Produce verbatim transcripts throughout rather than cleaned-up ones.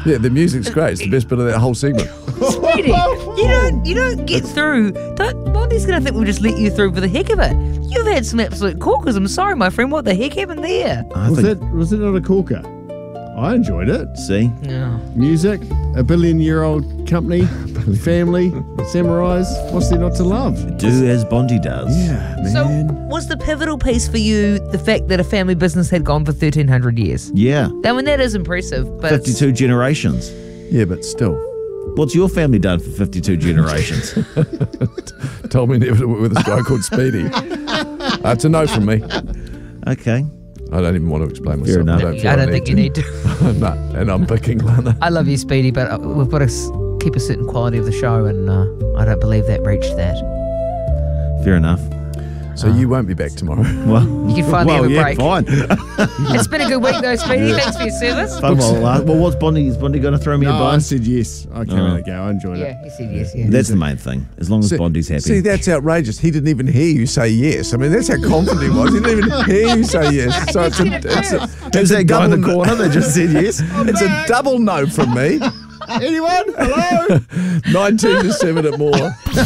Yeah, the music's great. It's the best bit of that whole segment. Speedy, you don't, you don't get through. Don't, Bondi's going to think we'll just let you through for the heck of it. You've had some absolute corkers. I'm sorry, my friend. What the heck happened there? I Was think, it, was it not a corker? I enjoyed it. see? No. Music, a billion-year-old company, family, samurais. What's there not to love? Do as Bondi does. Yeah, man. So, was the pivotal piece for you the fact that a family business had gone for thirteen hundred years? Yeah. I mean, that is impressive, but it's- fifty-two generations. Yeah, but still. What's your family done for fifty-two generations? Told me never to work with this guy called Speedy. Uh, it's a no from me. Okay. I don't even want to explain myself. Fair enough. I don't, feel I don't I think you need to. no, and I'm picking Lana. I love you, Speedy, but uh, we've got to s- keep a certain quality of the show, and uh, I don't believe that reached that. Fair enough. So you won't be back tomorrow. Well, You can finally well, have a yeah, break. fine. It's been a good week, though, Speedy. Thanks for your service. Fine, well, uh, well, what's Bondi? Is Bondi going to throw me a No, I bone? said yes. I came Oh. out of go. I enjoyed it. Yeah, you said yes, yeah. That's the main thing. As long as See- Bondi's happy. See, that's outrageous. He didn't even hear you say yes. I mean, that's how confident he was. He didn't even hear you say yes. So it's a, it's a, Who's it's a that guy in double the corner that just said yes? It's a double no from me. Anyone? Hello? nineteen to seven at more.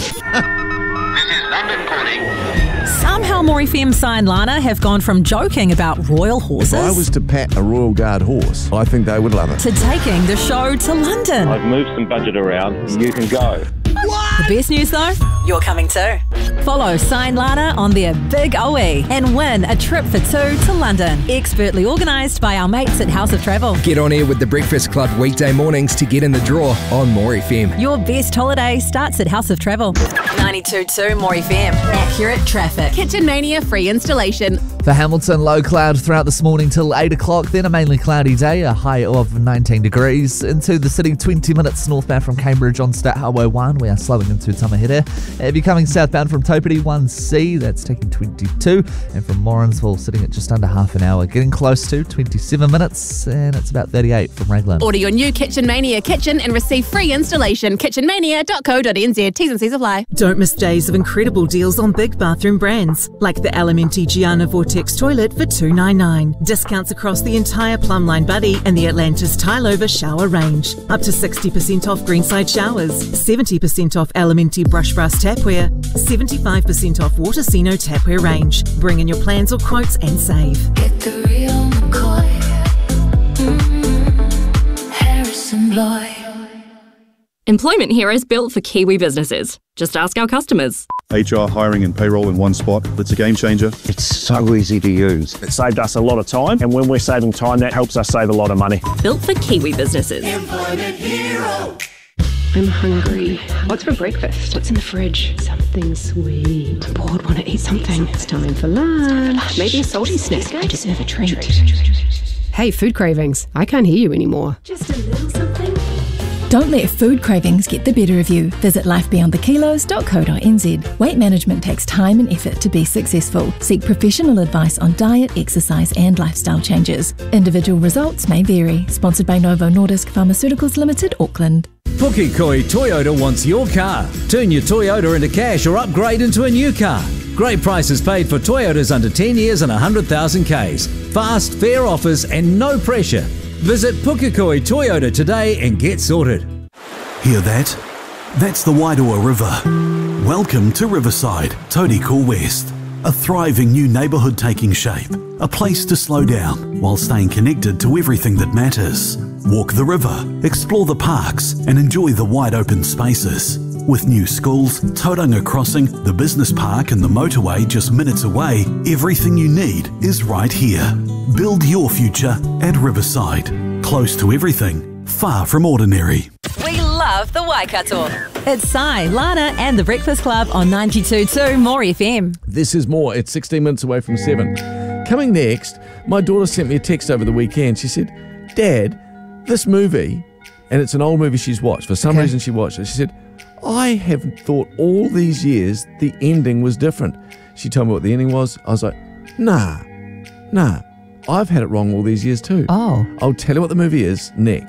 Somehow More F M Si and Lana have gone from joking about royal horses If I was to pat a Royal Guard horse, I think they would love it. to taking the show to London. I've moved some budget around. You can go. The best news though, you're coming too. Follow Si and Lana on their Big O E and win a trip for two to London. Expertly organised by our mates at House of Travel. Get on air with the Breakfast Club weekday mornings to get in the draw on More F M. Your best holiday starts at House of Travel. ninety-two point two More F M. Accurate traffic. Kitchen Mania free installation. For Hamilton, low cloud throughout this morning till eight o'clock, then a mainly cloudy day, a high of nineteen degrees. Into the city, twenty minutes northbound from Cambridge on State Highway one. We are slowing into Tamahera. If you're coming southbound from Topiti one C, that's taking twenty-two. And from Morrinsville, sitting at just under half an hour, getting close to twenty-seven minutes, and it's about thirty-eight from Raglan. Order your new Kitchen Mania kitchen and receive free installation. kitchen mania dot co dot n z. T's and C's apply. Don't miss days of incredible deals on big bathroom brands, like the Elementi Gianna Vortex toilet for two ninety-nine. Discounts across the entire Plumline Buddy and the Atlantis Tile Over shower range. Up to sixty percent off Greenside showers, seventy percent off Elementi Brush Brass tapware, seventy-five percent off Watersino tapware range. Bring in your plans or quotes and save. Get the real McCoy. Mm-hmm. Harrison Lloyd. Employment Heroes built for Kiwi businesses. Just ask our customers. H R, hiring and payroll in one spot. It's a game changer. It's so easy to use. It saved us a lot of time, and when we're saving time, that helps us save a lot of money. Built for Kiwi businesses. Employment Hero. I'm hungry. What's for breakfast? What's in the fridge? Something sweet. I'm bored, want to eat something. It's time for lunch. Maybe a salty snack. I deserve a treat. Hey, food cravings. I can't hear you anymore. Just a little something. Don't let food cravings get the better of you. Visit life beyond the kilos dot co dot n z. Weight management takes time and effort to be successful. Seek professional advice on diet, exercise and lifestyle changes. Individual results may vary. Sponsored by Novo Nordisk Pharmaceuticals Limited, Auckland. Pukekohe Toyota wants your car. Turn your Toyota into cash or upgrade into a new car. Great prices paid for Toyotas under ten years and one hundred thousand kays. Fast, fair offers and no pressure. Visit Pukekohe Toyota today and get sorted. Hear that? That's the Wairoa River. Welcome to Riverside, Tauriko West. A thriving new neighbourhood taking shape. A place to slow down while staying connected to everything that matters. Walk the river, explore the parks and enjoy the wide open spaces. With new schools, Tauranga Crossing, the business park and the motorway just minutes away, everything you need is right here. Build your future at Riverside. Close to everything, far from ordinary. We love the Waikato. It's Si, Lana and the Breakfast Club on ninety-two point two More F M. This is more. It's sixteen minutes away from seven. Coming next, my daughter sent me a text over the weekend. She said, Dad, this movie, and it's an old movie she's watched. For some Okay. reason she watched it. She said, I have thought all these years the ending was different. She told me what the ending was. I was like, nah, nah. I've had it wrong all these years too. Oh. I'll tell you what the movie is next.